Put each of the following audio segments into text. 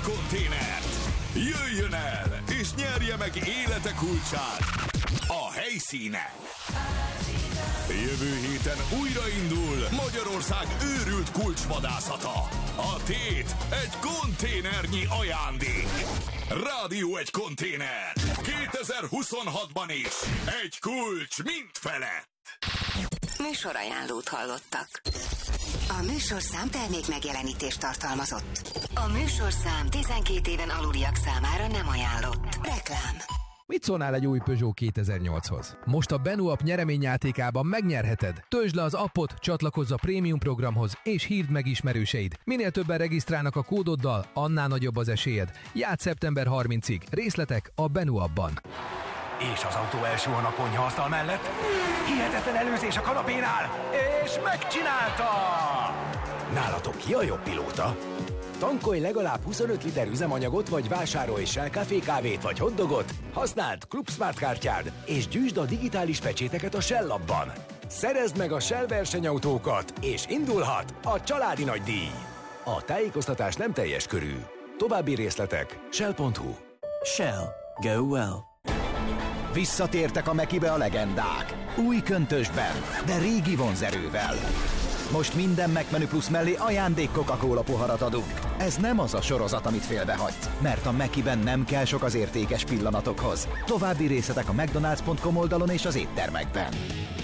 konténert. Jöjjön el, és nyerje meg élete kulcsát. A helyszíne. Jövő héten újraindul Magyarország őrült kulcsvadászata. A tét egy konténernyi ajándék. Rádió egy konténer. 2026-ban is egy kulcs mindfelett. Műsorajánlót hallottak. A műsorszám termék megjelenítést tartalmazott. A műsorszám 12 éven aluliak számára nem ajánlott. Reklám. Mit szólnál egy új Peugeot 2008-hoz? Most a Benu App nyereményjátékában megnyerheted. Töltsd le az appot, csatlakozz a prémium programhoz, és hívd meg ismerőseid. Minél többen regisztrálnak a kódoddal, annál nagyobb az esélyed. Játsz szeptember 30-ig. Részletek a Benu Appban. És az autó első a naponyhaasztal mellett. Hihetetlen előzés a kanapénál, és megcsinálta! Nálatok ki a jobb pilóta? Tankolj legalább 25 liter üzemanyagot, vagy vásárolj Shell Café kávét vagy hotdogot, használd Club Smart kártyád, és gyűjtsd a digitális pecséteket a Shell Labban. Szerezd meg a Shell versenyautókat, és indulhat a családi nagydíj. A tájékoztatás nem teljes körű. További részletek shell.hu. Shell. Go well. Visszatértek a Mekibe a legendák. Új köntösben, de régi vonzerővel. Most minden McMenü Plus mellé ajándék Coca-Cola poharat adunk. Ez nem az a sorozat, amit félbehagysz, mert a Mekiben nem kell sok az értékes pillanatokhoz. További részletek a mcdonalds.com oldalon és az éttermekben.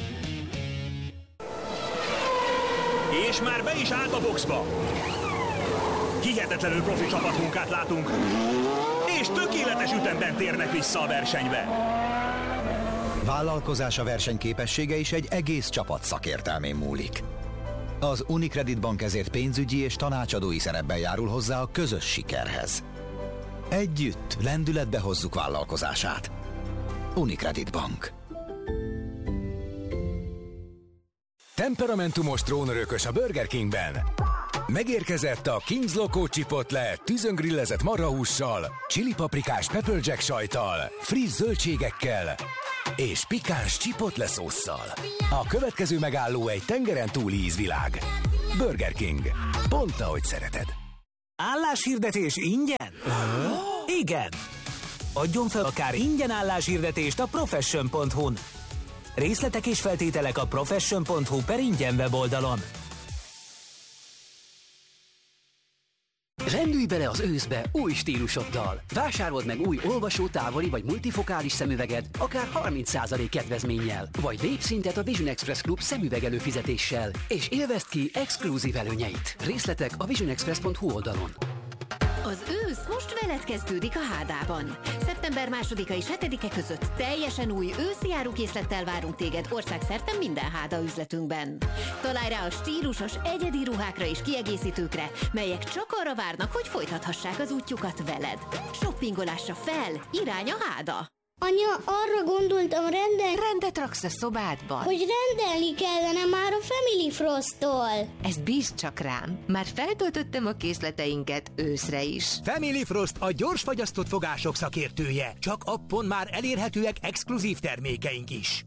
És már be is állt a boxba. Hihetetlenül profi csapatmunkát látunk, és tökéletes ütemben térnek vissza a versenybe. Vállalkozása versenyképessége is egy egész csapat szakértelmén múlik. Az Unicredit Bank ezért pénzügyi és tanácsadói szerepben járul hozzá a közös sikerhez. Együtt lendületbe hozzuk vállalkozását. Unicredit Bank. Temperamentumos trónörökös a Burger Kingben. Megérkezett a King's Loco Chipotle tűzöngrillezett marhahússal, chili-paprikás pepper jack sajttal, friss zöldségekkel és pikáns chipotle szósszal. A következő megálló egy tengeren túli ízvilág. Burger King. Pont ahogy szereted. Álláshirdetés ingyen? Igen! Adjon fel akár ingyen álláshirdetést a profession.hu-n. Részletek és feltételek a profession.hu/ingyen weboldalon. Rendülj bele az őszbe új stílusoddal. Vásárold meg új olvasó, távoli vagy multifokális szemüveget, akár 30% kedvezménnyel. Vagy lépj szintet a Vision Express Club szemüveg előfizetéssel, és élvezd ki exkluzív előnyeit. Részletek a visionexpress.hu oldalon. Az ősz most veled kezdődik a Hádában. Szeptember 2-a és 7-e között teljesen új őszi árukészlettel várunk téged országszerte minden Háda üzletünkben. Találj rá a stílusos, egyedi ruhákra és kiegészítőkre, melyek csak arra várnak, hogy folytathassák az útjukat veled. Shoppingolásra fel, irány a Háda! Anya, arra gondoltam, rendet raksz a szobádban. Hogy rendelni kellene már a Family Frost-tól. Ezt bízd csak rám. Már feltöltöttem a készleteinket őszre is. Family Frost a gyors fagyasztott fogások szakértője. Csak appon már elérhetőek exkluzív termékeink is.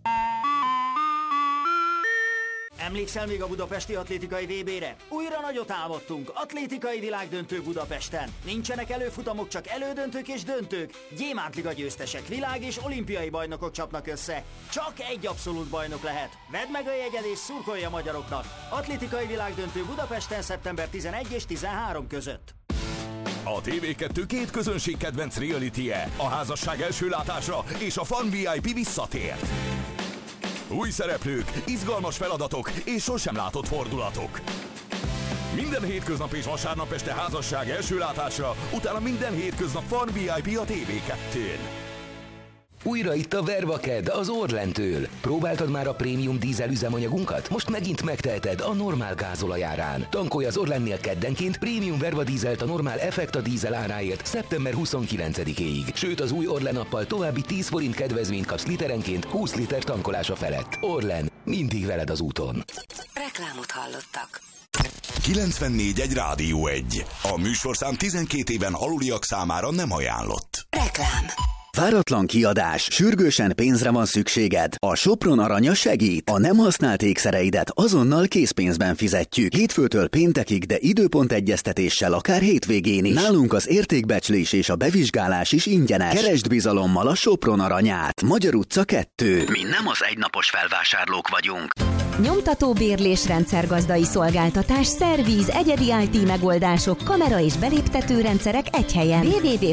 Emlékszel még a budapesti atlétikai VB-re? Újra nagyot álmodtunk, atlétikai világdöntő Budapesten. Nincsenek előfutamok, csak elődöntők és döntők. Gyémántliga győztesek, világ- és olimpiai bajnokok csapnak össze. Csak egy abszolút bajnok lehet. Vedd meg a jegyed és szurkolj a magyaroknak. Atlétikai világdöntő Budapesten szeptember 11 és 13 között. A TV2 két közönség kedvenc reality-je, a házasság első látása és a Fun VIP visszatért. Új szereplők, izgalmas feladatok és sosem látott fordulatok. Minden hétköznap és vasárnap este házasság első látásra, utána minden hétköznap Fun VIP a TV2-n. Újra itt a Vervaked az Orlentől. Próbáltad már a prémium dízel üzemanyagunkat? Most megint megteheted a normál gázolajárán. Tankolj az Orlennél keddenként prémium Verva dízelt a normál Effekta dízel áráért szeptember 29-éig. Sőt, az új Orlen appal további 10 forint kedvezményt kapsz literenként 20 liter tankolása felett. Orlen, mindig veled az úton. Reklámot hallottak. 94.1 Rádió 1. A műsorszám 12 éven aluliak számára nem ajánlott. Reklám. Váratlan kiadás, sürgősen pénzre van szükséged. A Sopron aranya segít. A nem használt ékszereidet azonnal készpénzben fizetjük. Hétfőtől péntekig, de időpontegyeztetéssel akár hétvégén is. Nálunk az értékbecslés és a bevizsgálás is ingyenes. Keresd bizalommal a Sopron aranyát. Magyar utca 2. Mi nem az egynapos felvásárlók vagyunk. Nyomtató bérlés, rendszergazdai szolgáltatás, szervíz, egyedi IT megoldások, kamera és beléptető rendszerek egy helyen.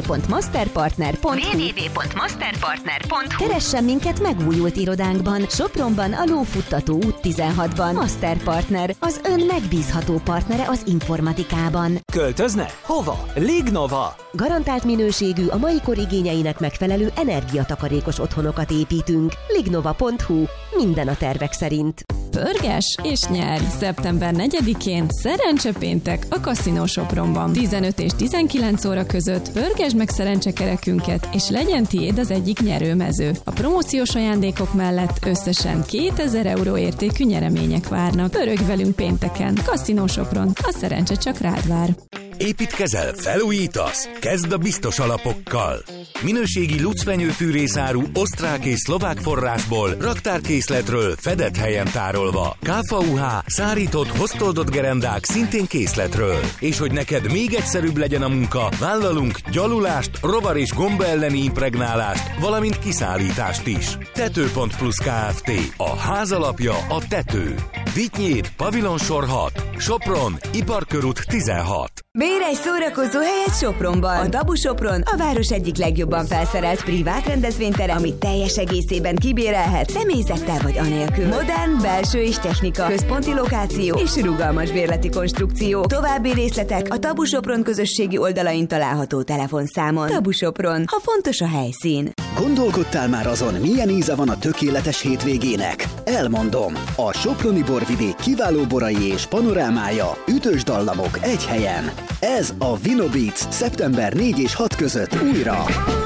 www.masterpartner.hu Keressen minket megújult irodánkban, Sopronban a Lófuttató út 16-ban. Master Partner, az ön megbízható partnere az informatikában. Költözne? Hova? Lignova! Garantált minőségű, a mai kor igényeinek megfelelő energiatakarékos otthonokat építünk. Lignova.hu. Minden a tervek szerint. Pörges és nyerj! Szeptember 4-én szerencsepéntek a Casino Sopronban. 15 és 19 óra között pörgesd meg szerencsekerekünket, és legyen tiéd az egyik nyerőmező. A promóciós ajándékok mellett összesen 2000 euró értékű nyeremények várnak. Pörögj velünk pénteken. Casino Sopron. A szerencse csak rád vár. Építkezel, felújítasz? Kezd a biztos alapokkal! Minőségi lucfenyőfűrészáru osztrák és szlovák forrásból, raktárkészletről, fedett helyen tárolva. KVUH, szárított, hoztoldott gerendák szintén készletről. És hogy neked még egyszerűbb legyen a munka, vállalunk gyalulást, rovar és gomba elleni impregnálást, valamint kiszállítást is. Tető.plus Kft. A ház alapja a tető. Vitynyéd, Pavilonsor 6, Sopron, Iparkörút 16. Bérj egy szórakozó helyet Sopronban. A Tabu Sopron a város egyik legjobban felszerelt privát rendezvénytere, amit teljes egészében kibérelhet, személyzettel vagy anélkül. Modern, belső és technika, központi lokáció és rugalmas bérleti konstrukció. További részletek a Tabu Sopron közösségi oldalain található telefonszámon. Tabu Sopron, ha fontos a helyszín. Gondolkodtál már azon, milyen íze van a tökéletes hétvégének? Elmondom. A soproni borvidék kiváló borai és panorámája, ütős dallamok egy helyen. Ez a Vino Beats szeptember 4 és 6 között újra.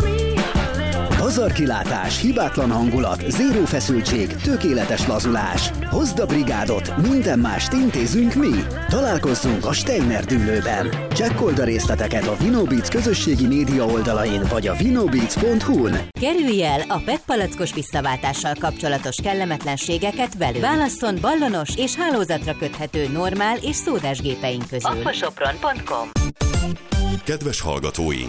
Pazarkilátás, hibátlan hangulat, zéró feszültség, tökéletes lazulás. Hozd a brigádot, minden mást intézünk mi. Találkozzunk a Steiner dűlőben. Csekkold a részleteket a Vino Beats közösségi média oldalain vagy a vinobeats.hu-n. Kerülj el a PET palackos visszaváltással kapcsolatos kellemetlenségeket velünk. Válasszon ballonos és hálózatra köthető normál és szódásgépeink közül. Aquasopron.com. Kedves hallgatóink!